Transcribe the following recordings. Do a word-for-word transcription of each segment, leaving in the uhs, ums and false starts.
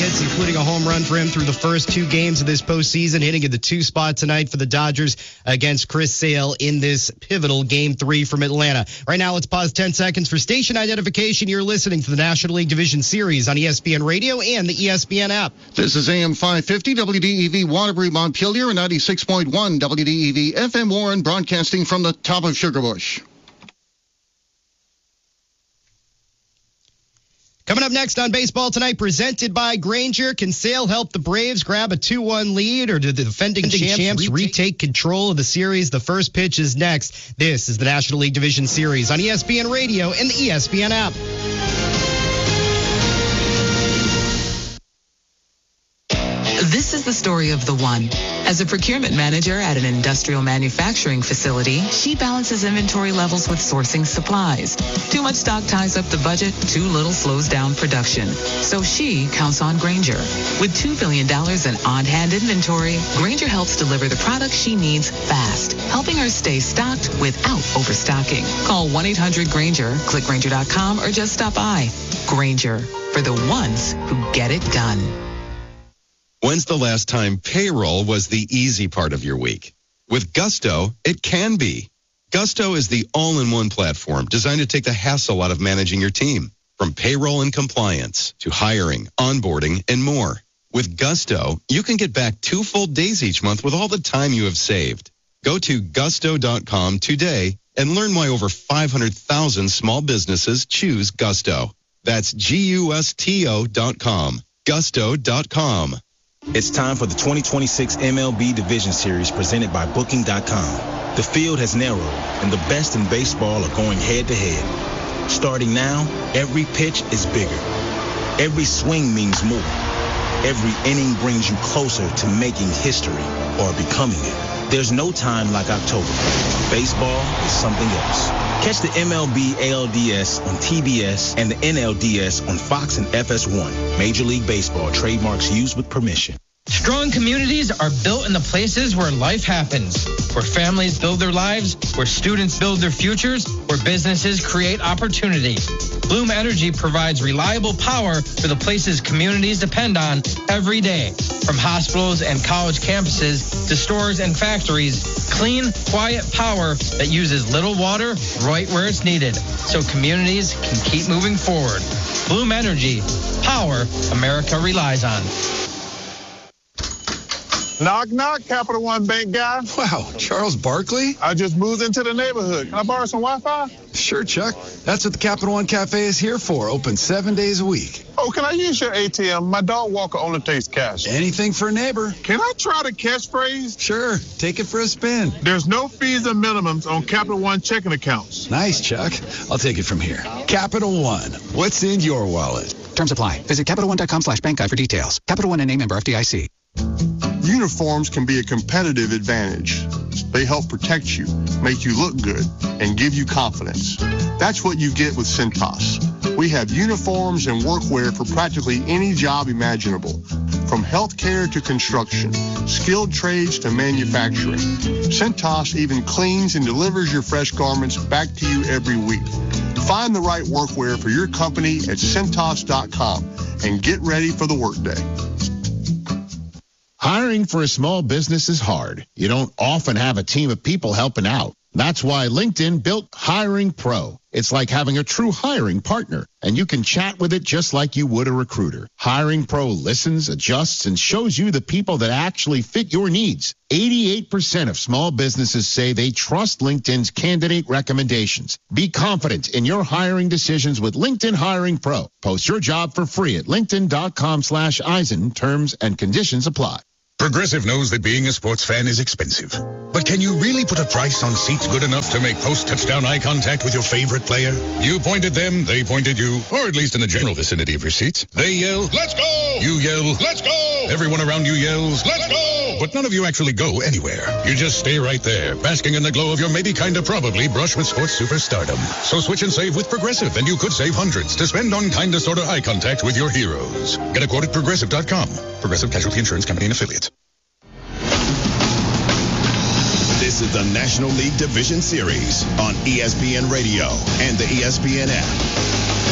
hits, including a home run for him through the first two games of this postseason, hitting in the two spot tonight for the Dodgers against Chris Sale in this pivotal game three from Atlanta. Right now, let's pause ten seconds for station identification. You're listening to the National League Division Series on E S P N Radio and the E S P N app. This is A M five fifty, W D E V Waterbury, Montpelier, and ninety-six point one W D E V F M Warren, broadcasting from the top of Sugarbush. Coming up next on Baseball Tonight, presented by Grainger. Can Sale help the Braves grab a two one lead, or do the defending, defending champs, champs retake, retake control of the series? The first pitch is next. This is the National League Division Series on E S P N Radio and the E S P N app. This is the story of the one. As a procurement manager at an industrial manufacturing facility, she balances inventory levels with sourcing supplies. Too much stock ties up the budget, too little slows down production. So she counts on Grainger. With two billion dollars in on-hand inventory, Grainger helps deliver the products she needs fast, helping her stay stocked without overstocking. Call one eight hundred Grainger, click Grainger dot com, or just stop by. Grainger, for the ones who get it done. When's the last time payroll was the easy part of your week? With Gusto, it can be. Gusto is the all-in-one platform designed to take the hassle out of managing your team, from payroll and compliance to hiring, onboarding, and more. With Gusto, you can get back two full days each month with all the time you have saved. Go to gusto dot com today and learn why over five hundred thousand small businesses choose Gusto. That's G U S T O dot com. gusto dot com. It's time for the twenty twenty-six M L B Division Series presented by Booking dot com. The field has narrowed, and the best in baseball are going head-to-head. Starting now, every pitch is bigger. Every swing means more. Every inning brings you closer to making history or becoming it. There's no time like October. Baseball is something else. Catch the M L B A L D S on T B S and the N L D S on Fox and F S one. Major League Baseball trademarks used with permission. Strong communities are built in the places where life happens, where families build their lives, where students build their futures, where businesses create opportunity. Bloom Energy provides reliable power for the places communities depend on every day. From hospitals and college campuses to stores and factories, clean, quiet power that uses little water right where it's needed, so communities can keep moving forward. Bloom Energy, power America relies on. Knock, knock, Capital One Bank guy. Wow, Charles Barkley? I just moved into the neighborhood. Can I borrow some Wi-Fi? Sure, Chuck. That's what the Capital One Cafe is here for, open seven days a week. Oh, can I use your A T M? My dog walker only takes cash. Anything for a neighbor. Can I try the catchphrase? Sure, take it for a spin. There's no fees and minimums on Capital One checking accounts. Nice, Chuck. I'll take it from here. Capital One, what's in your wallet? Terms apply. Visit Capital One dot com slash bank guide for details. Capital One and a member F D I C. Uniforms can be a competitive advantage. They help protect you, make you look good, and give you confidence. That's what you get with Cintas. We have uniforms and workwear for practically any job imaginable, from healthcare to construction, skilled trades to manufacturing. Cintas even cleans and delivers your fresh garments back to you every week. Find the right workwear for your company at Cintas dot com and get ready for the workday. Hiring for a small business is hard. You don't often have a team of people helping out. That's why LinkedIn built Hiring Pro. It's like having a true hiring partner, and you can chat with it just like you would a recruiter. Hiring Pro listens, adjusts, and shows you the people that actually fit your needs. eighty-eight percent of small businesses say they trust LinkedIn's candidate recommendations. Be confident in your hiring decisions with LinkedIn Hiring Pro. Post your job for free at linkedin dot com slash Eisen. Terms and conditions apply. Progressive knows that being a sports fan is expensive. But can you really put a price on seats good enough to make post-touchdown eye contact with your favorite player? You point at them, they point at you, or at least in the general vicinity of your seats. They yell, "Let's go!" You yell, "Let's go!" Everyone around you yells, "Let's go!" But none of you actually go anywhere. You just stay right there, basking in the glow of your maybe kinda probably brush with sports superstardom. So switch and save with Progressive, and you could save hundreds to spend on kinda sorta eye contact with your heroes. Get a quote at progressive dot com. Progressive Casualty Insurance Company and Affiliates. This is the National League Division Series on E S P N Radio and the E S P N app.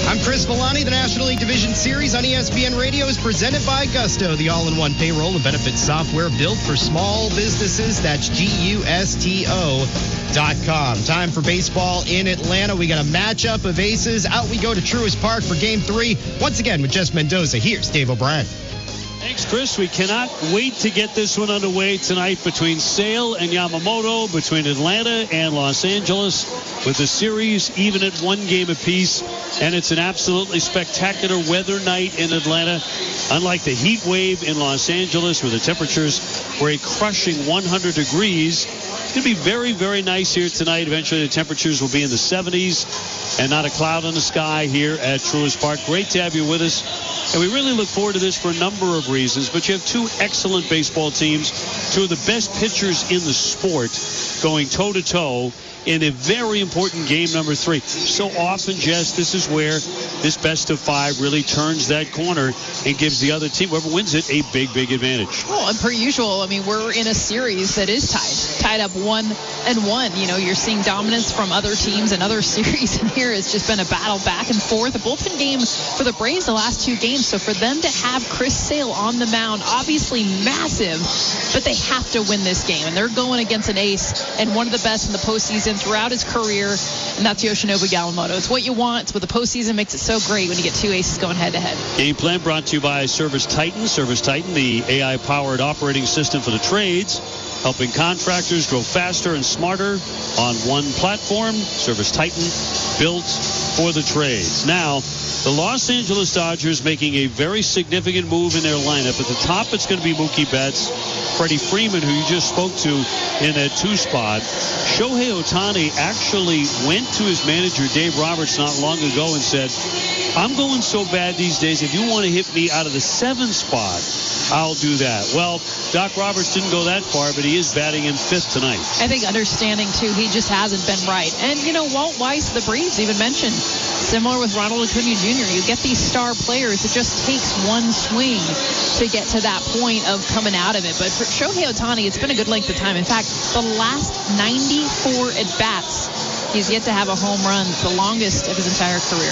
I'm Chris Villani. The National League Division Series on E S P N Radio is presented by Gusto, the all-in-one payroll and benefits software built for small businesses. That's G U S T O dot com. Time for baseball in Atlanta. We got a matchup of aces. Out we go to Truist Park for game three. Once again with Jess Mendoza. Here's Dave O'Brien. Thanks, Chris. We cannot wait to get this one underway tonight between Sale and Yamamoto, between Atlanta and Los Angeles, with the series even at one game apiece. And it's an absolutely spectacular weather night in Atlanta. Unlike the heat wave in Los Angeles, where the temperatures were a crushing one hundred degrees, it's going to be very, very nice here tonight. Eventually, the temperatures will be in the seventies and not a cloud in the sky here at Truist Park. Great to have you with us. And we really look forward to this for a number of reasons. But you have two excellent baseball teams, two of the best pitchers in the sport going toe-to-toe in a very important game number three. So often, Jess, this is where this best of five really turns that corner and gives the other team, whoever wins it, a big, big advantage. Well, and per usual, I mean, we're in a series that is tied, tied up one and one. You know, you're seeing dominance from other teams and other series, and here it's just been a battle back and forth. A bullpen game for the Braves the last two games. So for them to have Chris Sale on the mound, obviously massive, but they have to win this game. And they're going against an ace and one of the best in the postseason throughout his career, and that's Yoshinobu Yamamoto. It's what you want. It's what the postseason makes it so great when you get two aces going head-to-head. Game plan brought to you by Service Titan. Service Titan, the A I-powered operating system for the trades, helping contractors grow faster and smarter on one platform. Service Titan, built for the trades. Now, the Los Angeles Dodgers making a very significant move in their lineup. At the top, it's going to be Mookie Betts, Freddie Freeman, who you just spoke to in that two spot. Shohei Ohtani actually went to his manager, Dave Roberts, not long ago and said, I'm going so bad these days, if you want to hit me out of the seven spot, I'll do that. Well, Doc Roberts didn't go that far, but he is batting in fifth tonight. I think understanding, too, he just hasn't been right. And, you know, Walt Weiss, the Braves, even mentioned, similar with Ronald Acuna Junior, you get these star players, it just takes one swing to get to that point of coming out of it. But for Shohei Ohtani, it's been a good length of time. In fact, the last ninety-four at-bats, he's yet to have a home run, the longest of his entire career.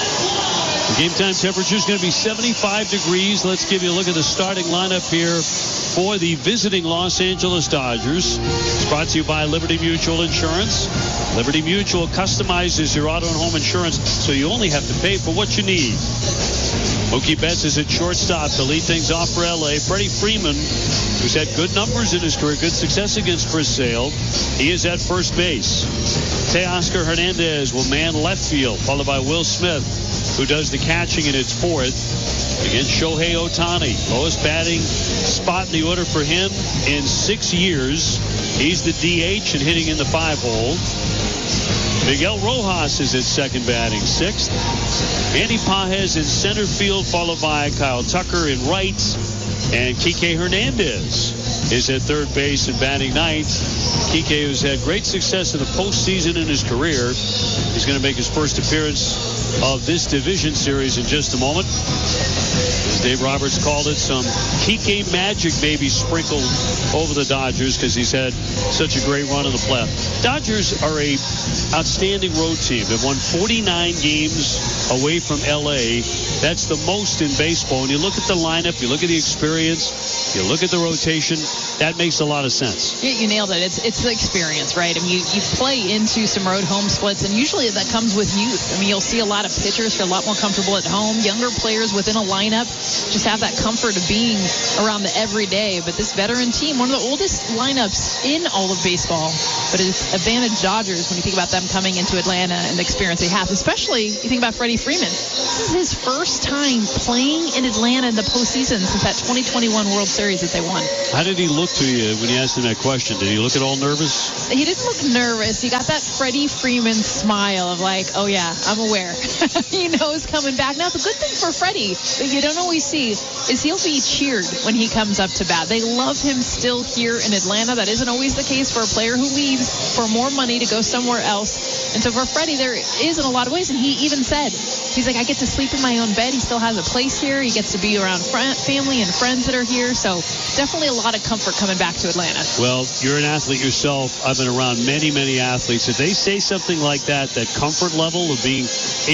The game time temperature is going to be seventy-five degrees. Let's give you a look at the starting lineup here for the visiting Los Angeles Dodgers. It's brought to you by Liberty Mutual Insurance. Liberty Mutual customizes your auto and home insurance, so you only have to pay for what you need. Mookie Betts is at shortstop to lead things off for L A. Freddie Freeman, who's had good numbers in his career, good success against Chris Sale, he is at first base. Teoscar Hernandez will man left field, followed by Will Smith, who does the catching in its fourth. Against Shohei Ohtani, lowest batting spot in the order for him in six years. He's the D H and hitting in the five hole. Miguel Rojas is at second, batting sixth. Andy Pages in center field, followed by Kyle Tucker in right. And Kike Hernandez is at third base and batting ninth. Kike, who's had great success in the postseason in his career, is going to make his first appearance of this division series in just a moment. As Dave Roberts called it, some Kike magic maybe sprinkled over the Dodgers because he's had such a great run in the playoffs. Dodgers are a outstanding road team. They've won forty-nine games away from L A. That's the most in baseball. When you look at the lineup, you look at the experience, you look at the rotation, that makes a lot of sense. You, you nailed it. It's it's the experience, right? I mean, you, you play into some road home splits, and usually that comes with youth. I mean, you'll see a lot of pitchers feel a lot more comfortable at home. Younger players within a lineup just have that comfort of being around the everyday. But this veteran team, one of the oldest lineups in all of baseball, but it's advantage Dodgers when you think about them coming into Atlanta and the experience they have. Especially, you think about Freddie Freeman. This is his first time playing in Atlanta in the postseason since that twenty twenty-one World Series that they won. How did he look to you when you asked him that question? Did he look at all nervous? He didn't look nervous. He got that Freddie Freeman smile of like, oh yeah, I'm aware. He knows coming back. Now, the good thing for Freddie that you don't always see is he'll be cheered when he comes up to bat. They love him still here in Atlanta. That isn't always the case for a player who leaves for more money to go somewhere else. And so for Freddie, there is in a lot of ways. And he even said, he's like, I get to sleep in my own bed. He still has a place here. He gets to be around friend, family and friends that are here. So definitely a lot of comfort coming back to Atlanta. Well, you're an athlete yourself. I've been around many, many athletes. If they say something like that, that comfort level of being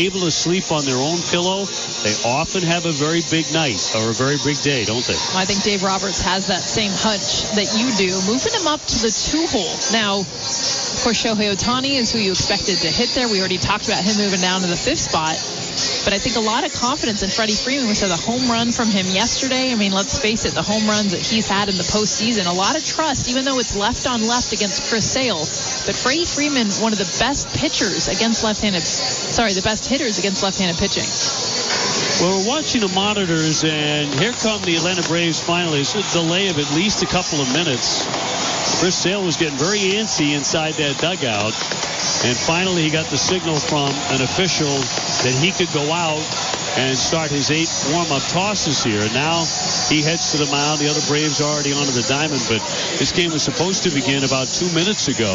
able to sleep on their own pillow, they often have a very big night or a very big day, don't they? I think Dave Roberts has that same hunch that you do, moving him up to the two-hole. Now, of course, Shohei Ohtani is who you expected to hit there. We already talked about him moving down to the fifth spot. But I think a lot of confidence in Freddie Freeman. We saw the home run from him yesterday. I mean, let's face it, the home runs that he's had in the postseason, a lot of trust, even though it's left on left against Chris Sale. But Freddie Freeman, one of the best pitchers against left-handed, sorry, the best hitters against left-handed pitching. Well, we're watching the monitors, and here come the Atlanta Braves finally. It's a delay of at least a couple of minutes. Chris Sale was getting very antsy inside that dugout. And finally, he got the signal from an official that he could go out and start his eight warm-up tosses here. And now he heads to the mound. The other Braves are already onto the diamond, but this game was supposed to begin about two minutes ago.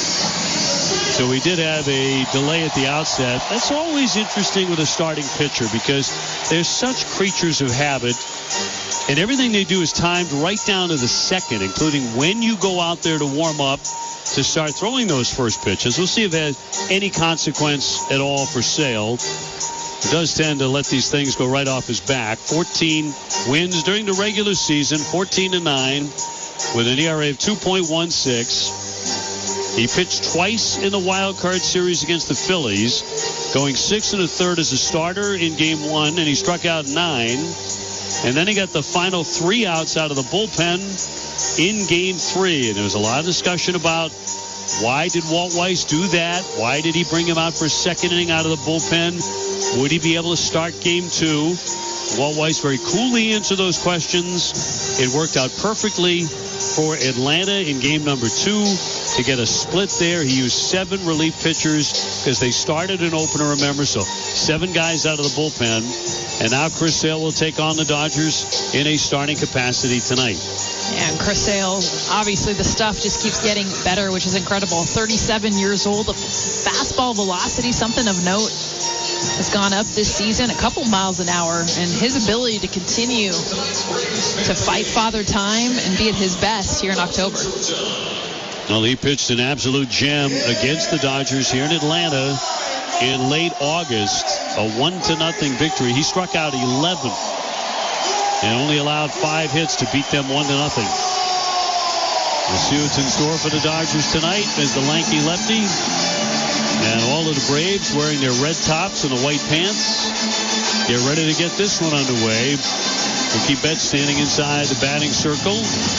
So we did have a delay at the outset. That's always interesting with a starting pitcher because they're such creatures of habit. And everything they do is timed right down to the second, including when you go out there to warm up to start throwing those first pitches. We'll see if it has any consequence at all for Sale. He does tend to let these things go right off his back. fourteen wins during the regular season, fourteen to nine, with an E R A of two point one six. He pitched twice in the wild card series against the Phillies, going six and a third as a starter in game one, and he struck out nine. And then he got the final three outs out of the bullpen in game three. And there was a lot of discussion about why did Walt Weiss do that? Why did he bring him out for a second inning out of the bullpen? Would he be able to start game two? Walt Weiss very coolly answered those questions. It worked out perfectly for Atlanta in game number two to get a split there. He used seven relief pitchers because they started an opener, remember, so seven guys out of the bullpen. And now Chris Sale will take on the Dodgers in a starting capacity tonight. Yeah, and Chris Sale, obviously the stuff just keeps getting better, which is incredible. thirty-seven years old. The fastball velocity, something of note, has gone up this season a couple miles an hour. And his ability to continue to fight Father Time and be at his best here in October. Well, he pitched an absolute gem against the Dodgers here in Atlanta in late August, a one to nothing victory. He struck out eleven and only allowed five hits to beat them one to nothing. We'll see what's in store for the Dodgers tonight as the lanky lefty and all of the Braves wearing their red tops and the white pants. Get ready to get this one underway. Mookie Betts standing inside the batting circle.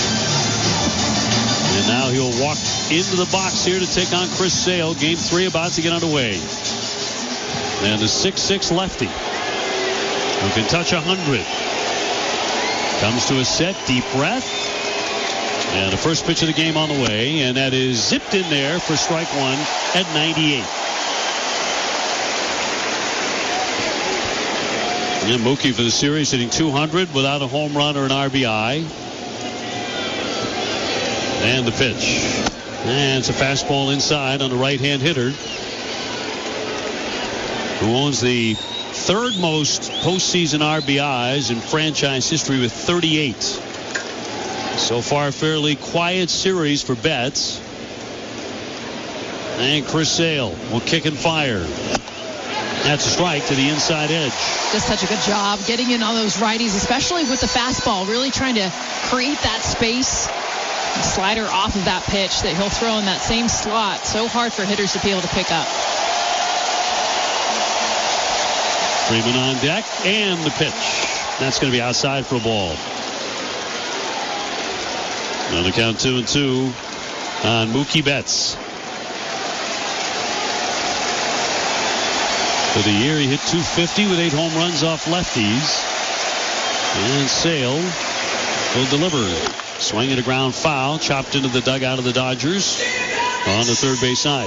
And now he'll walk into the box here to take on Chris Sale. Game three about to get underway. And the six six lefty who can touch one hundred. Comes to a set, deep breath. And the first pitch of the game on the way. And that is zipped in there for strike one at ninety-eight. And Mookie for the series hitting two hundred without a home run or an R B I. And the pitch. And it's a fastball inside on the right-hand hitter, who owns the third most postseason R B Is in franchise history with thirty-eight. So far, a fairly quiet series for Betts. And Chris Sale will kick and fire. That's a strike to the inside edge. Does such a good job getting in on those righties, especially with the fastball, really trying to create that space. The slider off of that pitch that he'll throw in that same slot. So hard for hitters to be able to pick up. Freeman on deck, and the pitch. That's going to be outside for a ball. On the count two and two on Mookie Betts. For the year, he hit two fifty with eight home runs off lefties. And Sale will deliver. Swing and a ground foul, chopped into the dugout of the Dodgers on the third base side.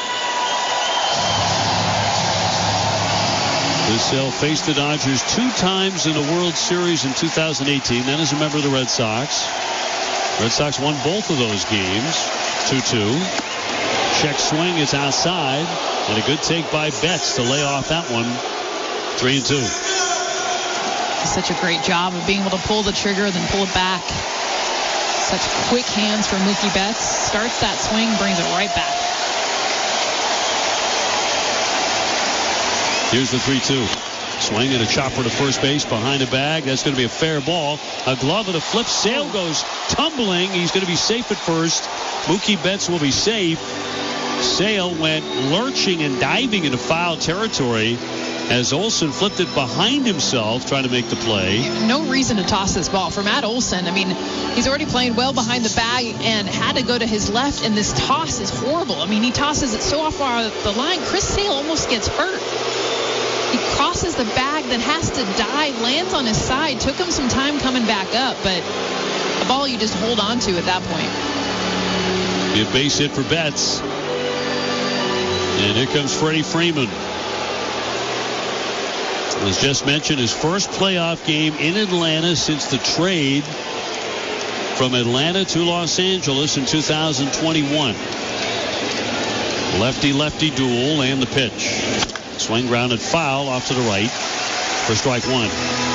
Chris Sale faced the Dodgers two times in the World Series in two thousand eighteen, then as a member of the Red Sox. Red Sox won both of those games, two two. Check swing, it's outside, and a good take by Betts to lay off that one, three and two. Such a great job of being able to pull the trigger, then pull it back. Such quick hands from Mookie Betts. Starts that swing, brings it right back. Here's the three two. Swing and a chopper to first base behind the bag. That's going to be a fair ball. A glove and a flip. Sale goes tumbling. He's going to be safe at first. Mookie Betts will be safe. Sale went lurching and diving into foul territory as Olson flipped it behind himself, trying to make the play. No reason to toss this ball for Matt Olson. I mean, he's already playing well behind the bag and had to go to his left, and this toss is horrible. I mean, he tosses it so far off the line. Chris Sale almost gets hurt. He crosses the bag, then has to dive, lands on his side. Took him some time coming back up, but a ball you just hold on to at that point. Be a base hit for Betts. And here comes Freddie Freeman. As just mentioned, his first playoff game in Atlanta since the trade from Atlanta to Los Angeles in two thousand twenty-one. Lefty-lefty duel and the pitch. Swing grounded foul off to the right for strike one.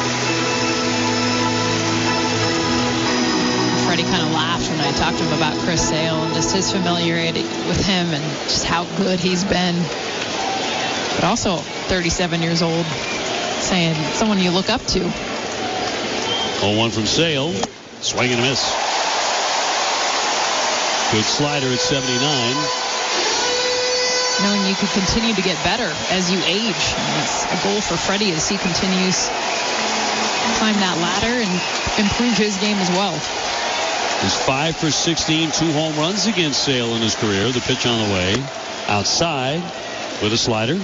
Freddie kind of laughed when I talked to him about Chris Sale and just his familiarity with him and just how good he's been. But also thirty-seven years old, saying someone you look up to. oh one from Sale. Swing and a miss. Good slider at seventy-nine. Knowing you could continue to get better as you age. And it's a goal for Freddie as he continues to climb that ladder and improve his game as well. He's five for sixteen, two home runs against Sale in his career. The pitch on the way. Outside with a slider.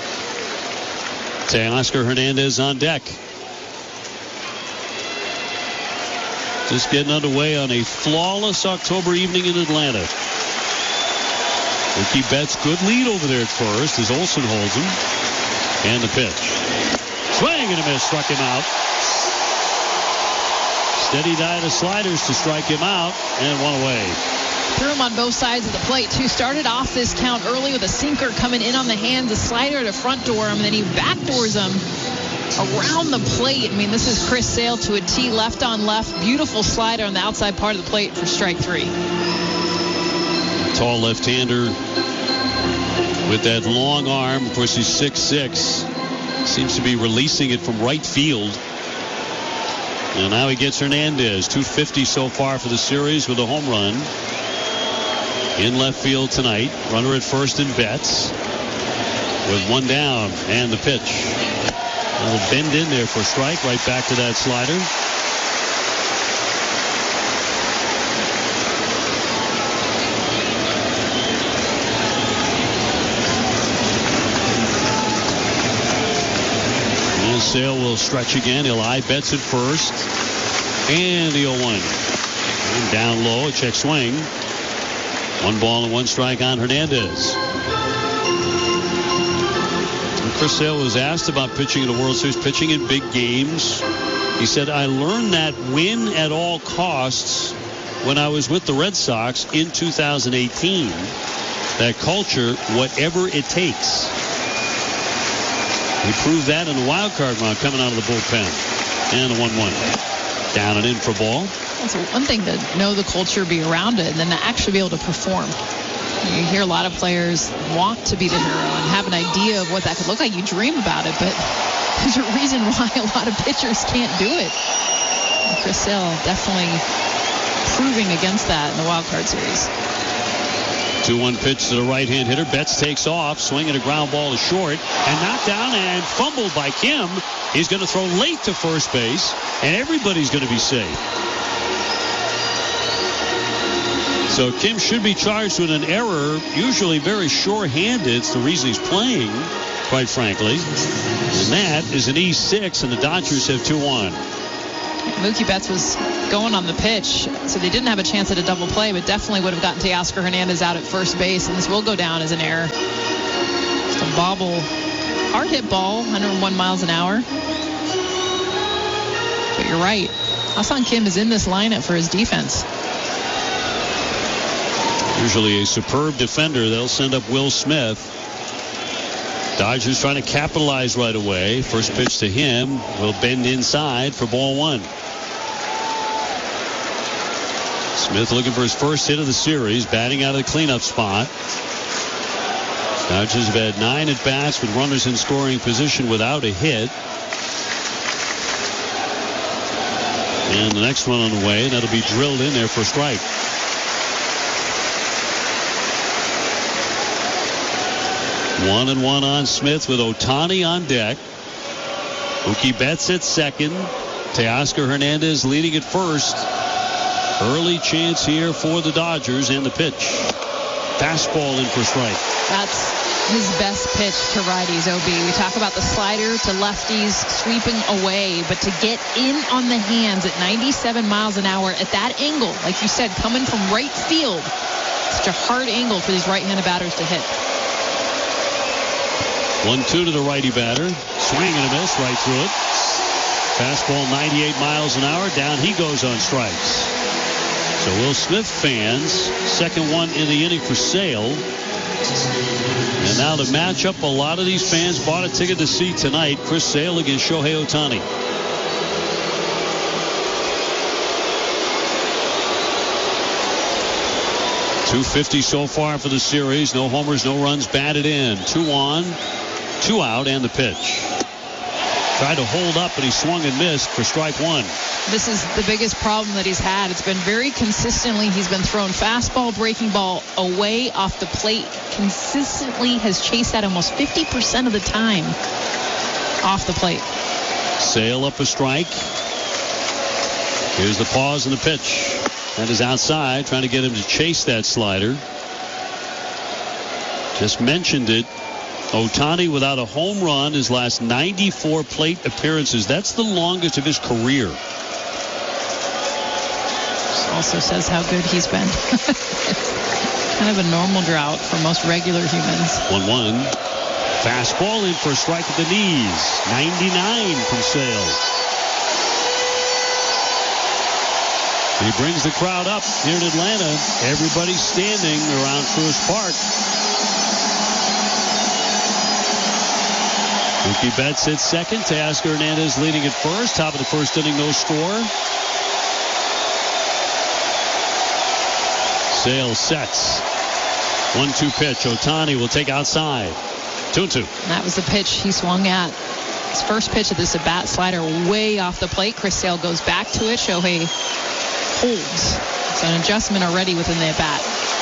Teoscar Hernandez on deck. Just getting underway on a flawless October evening in Atlanta. Mookie Betts, good lead over there at first as Olson holds him. And the pitch. Swing and a miss, struck him out. Steady diet of sliders to strike him out, and one away. Threw him on both sides of the plate, too. Started off this count early with a sinker coming in on the hands, a slider to front door him, and then he backdoors him around the plate. I mean, this is Chris Sale to a T, left on left. Beautiful slider on the outside part of the plate for strike three. Tall left-hander with that long arm. Of course, he's six six. Seems to be releasing it from right field. And now he gets Hernandez. two fifty so far for the series with a home run. In left field tonight. Runner at first in Betts. With one down and the pitch. A little bend in there for a strike. Right back to that slider. Sale will stretch again. He'll eye Betts at first. And the oh one. And down low, a check swing. One ball and one strike on Hernandez. And Chris Sale was asked about pitching in the World Series, pitching in big games. He said, I learned that win at all costs when I was with the Red Sox in two thousand eighteen. That culture, whatever it takes. He proved that in the wild card round coming out of the bullpen. And a one one. Down and in for ball. It's one thing to know the culture, be around it, and then to actually be able to perform. You hear a lot of players want to be the hero and have an idea of what that could look like. You dream about it, but there's a reason why a lot of pitchers can't do it. And Chris Sale definitely proving against that in the wild card series. two one pitch to the right-hand hitter. Betts takes off, swinging a ground ball to short, and knocked down and fumbled by Kim. He's going to throw late to first base, and everybody's going to be safe. So Kim should be charged with an error, usually very sure-handed. It's the reason he's playing, quite frankly. And that is an E six, and the Dodgers have two one. Mookie Betts was going on the pitch, so they didn't have a chance at a double play, but definitely would have gotten Teoscar Hernandez out at first base, and this will go down as an error. Just a bobble, hard hit ball, one oh one miles an hour. But you're right. Ha-Seong Kim is in this lineup for his defense. Usually a superb defender. They'll send up Will Smith. Dodgers trying to capitalize right away. First pitch to him will bend inside for ball one. Smith looking for his first hit of the series, batting out of the cleanup spot. Dodgers have had nine at bats with runners in scoring position without a hit. And the next one on the way, and that'll be drilled in there for a strike. One and one on Smith with Ohtani on deck. Mookie Betts at second. Teoscar Hernandez leading at first. Early chance here for the Dodgers, and the pitch. Fastball in for strike. That's his best pitch to righties, O B. We talk about the slider to lefties sweeping away, but to get in on the hands at ninety-seven miles an hour at that angle, like you said, coming from right field, such a hard angle for these right-handed batters to hit. one two to the righty batter. Swing and a miss right through it. Fastball ninety-eight miles an hour. Down he goes on strikes. So Will Smith fans, second one in the inning for Sale. And now the matchup a lot of these fans bought a ticket to see tonight. Chris Sale against Shohei Ohtani. two fifty so far for the series. No homers, no runs batted in. Two on, two out, and the pitch. Tried to hold up, but he swung and missed for strike one. This is the biggest problem that he's had. It's been very consistently. He's been throwing fastball, breaking ball away off the plate. Consistently has chased that almost fifty percent of the time off the plate. Sale up a strike. Here's the pause and the pitch. That is outside, trying to get him to chase that slider. Just mentioned it. Ohtani without a home run his last ninety-four plate appearances. That's the longest of his career. This also says how good he's been. It's kind of a normal drought for most regular humans. one one. Fastball in for a strike at the knees. ninety-nine from Sale. He brings the crowd up here in Atlanta. Everybody's standing around Truist Park. Mookie Betts hits second. Teoscar Hernandez leading at first. Top of the first inning, no score. Sale sets. one two pitch. Ohtani will take outside. two and two. That was the pitch he swung at. His first pitch of this at-bat, slider way off the plate. Chris Sale goes back to it. Shohei holds. It's an adjustment already within the at-bat.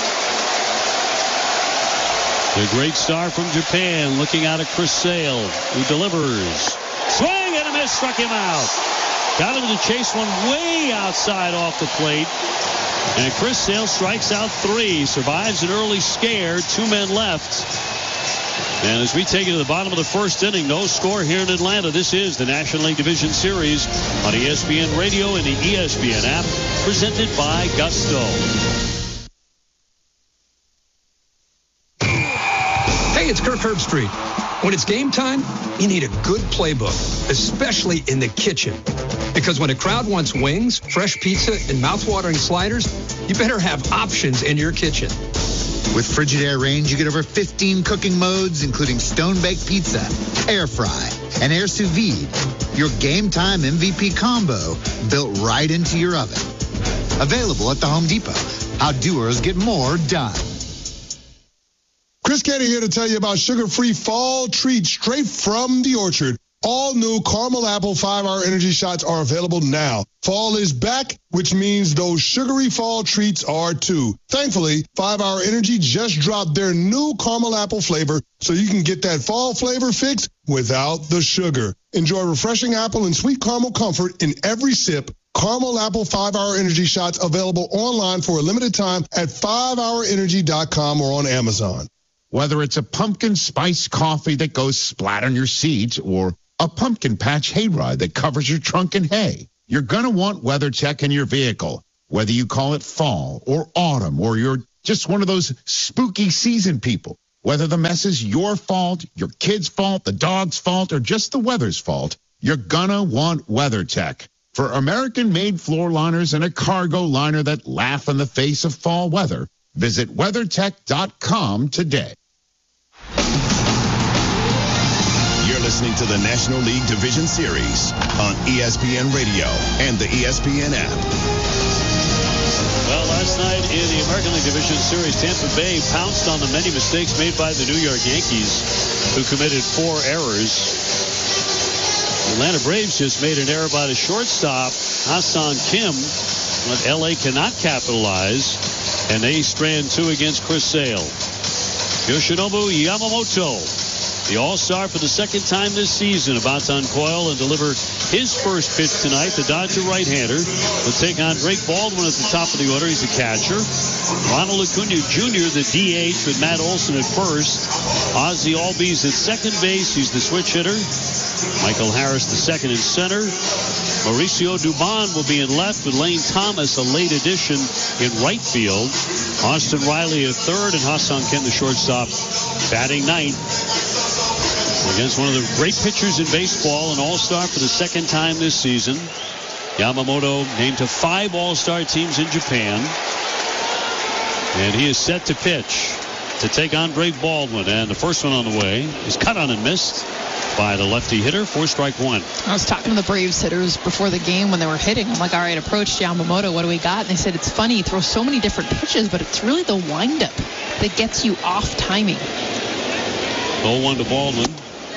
The great star from Japan looking out at Chris Sale, who delivers. Swing and a miss, struck him out. Got him to chase one way outside off the plate. And Chris Sale strikes out three, survives an early scare, two men left. And as we take it to the bottom of the first inning, no score here in Atlanta. This is the National League Division Series on E S P N Radio and the E S P N app, presented by Gusto. Hey, it's Kirk Herbstreit. When it's game time, you need a good playbook, especially in the kitchen. Because when a crowd wants wings, fresh pizza, and mouth-watering sliders, you better have options in your kitchen. With Frigidaire range, you get over fifteen cooking modes, including stone-baked pizza, air fry, and air sous vide. Your game time M V P combo built right into your oven. Available at the Home Depot. How doers get more done. Chris Canty here to tell you about sugar-free fall treats straight from the orchard. All new caramel apple five-hour energy shots are available now. Fall is back, which means those sugary fall treats are too. Thankfully, five-hour Energy just dropped their new caramel apple flavor, so you can get that fall flavor fix without the sugar. Enjoy refreshing apple and sweet caramel comfort in every sip. Caramel apple five-hour energy shots available online for a limited time at five hour energy dot com or on Amazon. Whether it's a pumpkin spice coffee that goes splat on your seats or a pumpkin patch hayride that covers your trunk in hay, you're going to want WeatherTech in your vehicle. Whether you call it fall or autumn or you're just one of those spooky season people, whether the mess is your fault, your kid's fault, the dog's fault, or just the weather's fault, you're going to want WeatherTech. For American-made floor liners and a cargo liner that laugh in the face of fall weather, visit weathertech dot com today. You're listening to the National League Division Series on E S P N Radio and the E S P N app. Well, last night in the American League Division Series, Tampa Bay pounced on the many mistakes made by the New York Yankees, who committed four errors. The Atlanta Braves just made an error by the shortstop, Ha-Seong Kim, but L A cannot capitalize, and they strand two against Chris Sale. Yoshinobu Yamamoto, the All-Star for the second time this season, about to uncoil and deliver his first pitch tonight. The Dodger right-hander will take on Drake Baldwin at the top of the order. He's a catcher. Ronald Acuna Junior, the D H, with Matt Olson at first. Ozzie Albies at second base. He's the switch hitter. Michael Harris, the second in center. Mauricio Dubon will be in left, with Lane Thomas, a late addition, in right field. Austin Riley at third, and Ha-Seong Kim, the shortstop, batting ninth. Against one of the great pitchers in baseball, an all-star for the second time this season. Yamamoto named to five all-star teams in Japan. And he is set to pitch to take on Drake Baldwin. And the first one on the way is cut on and missed by the lefty hitter for strike one. I was talking to the Braves hitters before the game when they were hitting. I'm like, all right, approach Yamamoto. What do we got? And they said, it's funny. He throws so many different pitches, but it's really the windup that gets you off timing. oh one to Baldwin.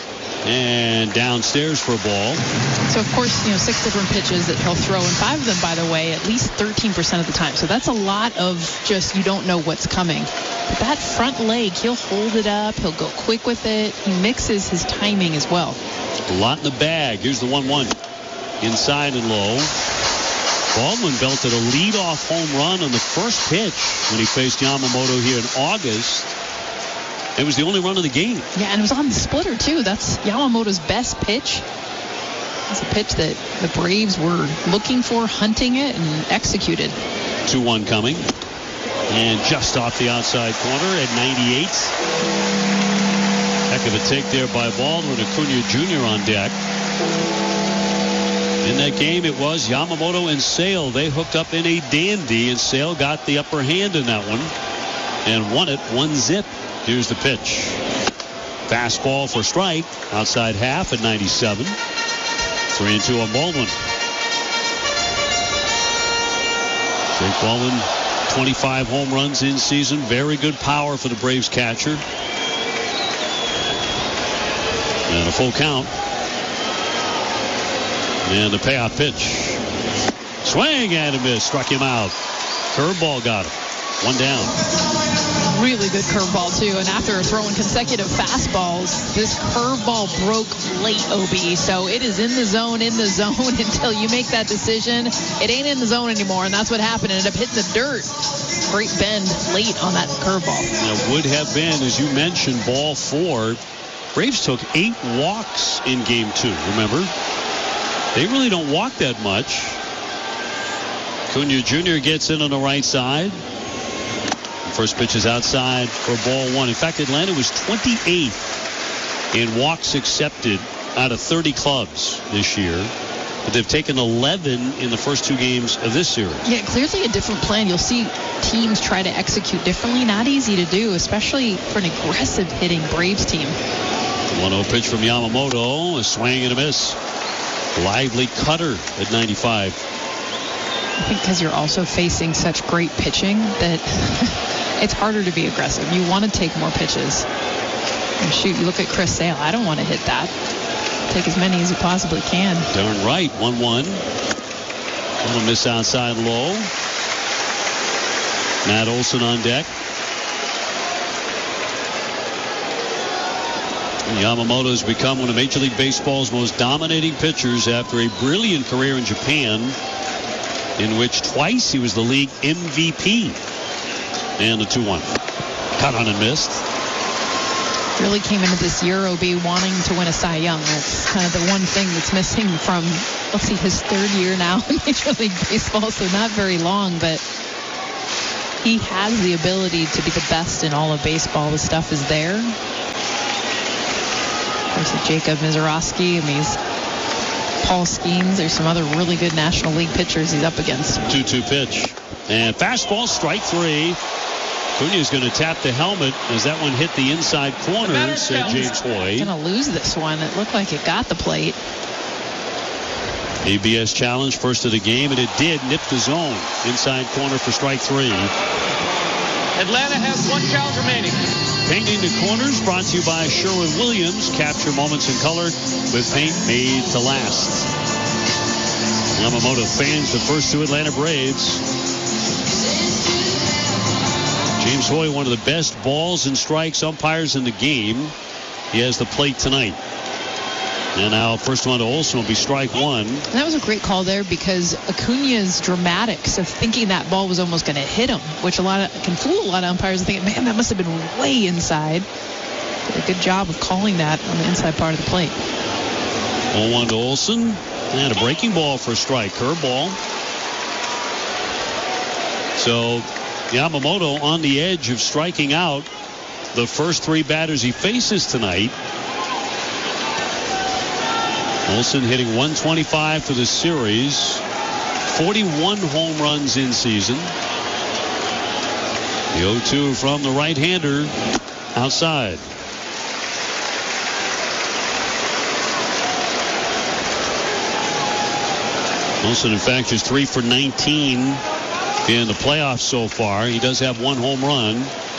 And downstairs for a ball. So, of course, you know, six different pitches that he'll throw, and five of them, by the way, at least thirteen percent of the time. So that's a lot of just you don't know what's coming. But that front leg, he'll hold it up. He'll go quick with it. He mixes his timing as well. A lot in the bag. Here's the one one. Inside and low. Baldwin belted a leadoff home run on the first pitch when he faced Yamamoto here in August. It was the only run of the game. Yeah, and it was on the splitter, too. That's Yamamoto's best pitch. It's a pitch that the Braves were looking for, hunting it, and executed. two one coming. And just off the outside corner at ninety-eight. Heck of a take there by Baldwin. Acuna Junior on deck. In that game, it was Yamamoto and Sale. They hooked up in a dandy, and Sale got the upper hand in that one and won it one zip. Here's the pitch. Fastball for strike. Outside half at ninety-seven. Three and two on Baldwin. Drake Baldwin, twenty-five home runs in season. Very good power for the Braves catcher. And a full count. And the payoff pitch. Swing and a miss. Struck him out. Curveball got him. One down. Really good curveball, too. And after throwing consecutive fastballs, this curveball broke late, O B. So it is in the zone, in the zone until you make that decision. It ain't in the zone anymore, and that's what happened. It ended up hitting the dirt. Great bend late on that curveball. It would have been, as you mentioned, ball four. Braves took eight walks in game two, remember? They really don't walk that much. Acuna Junior gets in on the right side. First pitch is outside for ball one. In fact, Atlanta was twenty-eighth in walks accepted out of thirty clubs this year. But they've taken eleven in the first two games of this series. Yeah, clearly a different plan. You'll see teams try to execute differently. Not easy to do, especially for an aggressive hitting Braves team. one oh pitch from Yamamoto. A swing and a miss. Lively cutter at ninety-five. I think because you're also facing such great pitching that it's harder to be aggressive. You want to take more pitches. And shoot, you look at Chris Sale. I don't want to hit that. Take as many as you possibly can. Darn right. one one. Little miss outside low. Matt Olson on deck. Yamamoto has become one of Major League Baseball's most dominating pitchers after a brilliant career in Japan, in which twice he was the league M V P. And the two one. Cut on and missed. Really came into this year, O B, wanting to win a Cy Young. That's kind of the one thing that's missing from, let's see, his third year now in Major League Baseball, so not very long, but he has the ability to be the best in all of baseball. The stuff is there. There's Jacob Mizorowski. I mean, he's Paul Skeens. There's some other really good National League pitchers he's up against. two two pitch. And fastball, strike three. Acuna's going to tap the helmet as that one hit the inside corner, said James Hoy. Going to lose this one. It looked like it got the plate. A B S challenge, first of the game, and it did nip the zone. Inside corner for strike three. Atlanta has one challenge remaining. Painting the corners, brought to you by Sherwin-Williams. Capture moments in color with paint made to last. Yamamoto fans the first two Atlanta Braves. James Hoy, one of the best balls and strikes umpires in the game. He has the plate tonight. And now first one to Olsen will be strike one. And that was a great call there because Acuna's dramatics of thinking that ball was almost going to hit him, which a lot of can fool a lot of umpires thinking, man, that must have been way inside. Did a good job of calling that on the inside part of the plate. oh one to Olsen. And a breaking ball for a strike. Curveball. So Yamamoto on the edge of striking out the first three batters he faces tonight. Olsen hitting one twenty-five for the series. forty-one home runs in season. The oh two from the right-hander outside. Olsen, in fact, is three for nineteen in the playoffs so far. He does have one home run.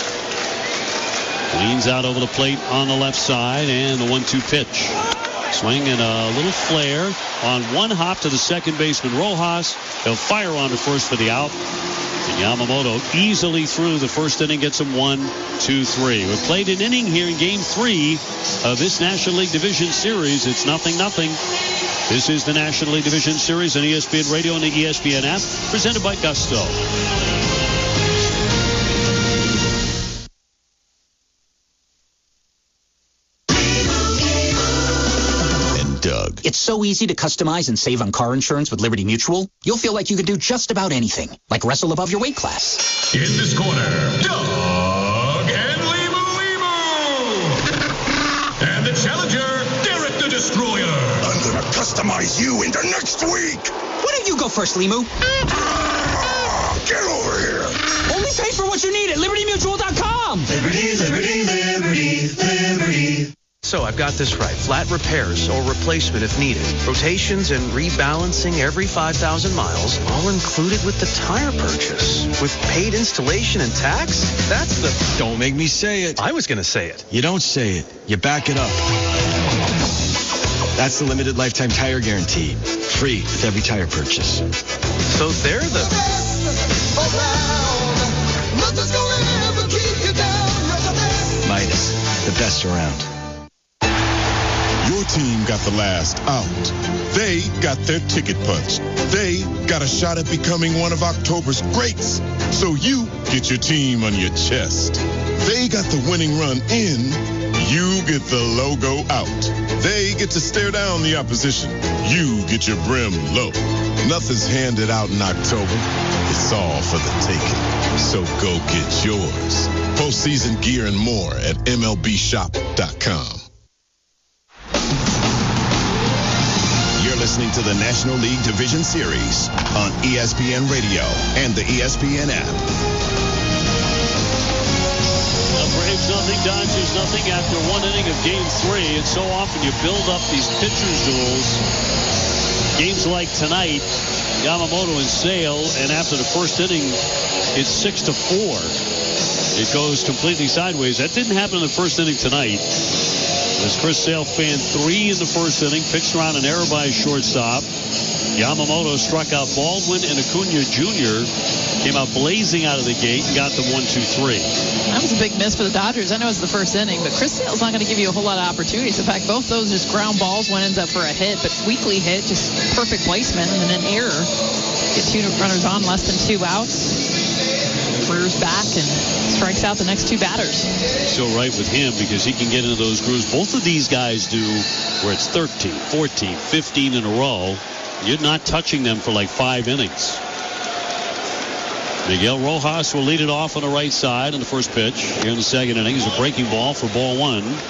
Leans out over the plate on the left side, and the one two pitch. Swing and a little flare on one hop to the second baseman Rojas. They'll fire on to first for the out. And Yamamoto easily through the first inning, gets him one, two, three. We've played an inning here in game three of this National League Division Series. It's nothing, nothing. This is the National League Division Series on E S P N Radio and the E S P N app, presented by Gusto. Doug. It's so easy to customize and save on car insurance with Liberty Mutual. You'll feel like you can do just about anything, like wrestle above your weight class. In this corner, Doug and Limu Limu. And the challenger, Derek the Destroyer. I'm gonna customize you into next week. Why don't you go first, Limu? Get over here. Only pay for what you need at Liberty Mutual dot com. Liberty, Liberty, Liberty, Liberty. So I've got this right. Flat repairs or replacement if needed. Rotations and rebalancing every five thousand miles, all included with the tire purchase. With paid installation and tax? That's the... Don't make me say it. I was going to say it. You don't say it. You back it up. That's the limited lifetime tire guarantee. Free with every tire purchase. So they're the... Midas, the best around. Your team got the last out. They got their ticket punched. They got a shot at becoming one of October's greats. So you get your team on your chest. They got the winning run in. You get the logo out. They get to stare down the opposition. You get your brim low. Nothing's handed out in October. It's all for the taking. So go get yours. Postseason gear and more at M L B shop dot com. You're listening to the National League Division Series on E S P N Radio and the E S P N app. The Braves nothing, Dodgers nothing after one inning of game three. And so often you build up these pitchers' duels. Games like tonight, Yamamoto and Sale, and after the first inning, it's six to four. It goes completely sideways. That didn't happen in the first inning tonight. As Chris Sale fanned three in the first inning, pitched around an error by his shortstop. Yamamoto struck out Baldwin, and Acuna Junior came out blazing out of the gate and got the one two three. That was a big miss for the Dodgers. I know it's the first inning, but Chris Sale's not going to give you a whole lot of opportunities. In fact, both those just ground balls. One ends up for a hit, but weakly hit, just perfect placement, and then an error. Get two runners on, less than two outs. Rears back and strikes out the next two batters. So right with him because he can get into those grooves. Both of these guys do where it's thirteen, fourteen, fifteen in a row. You're not touching them for like five innings. Miguel Rojas will lead it off on the right side in the first pitch. Here in the second inning is a breaking ball for ball one.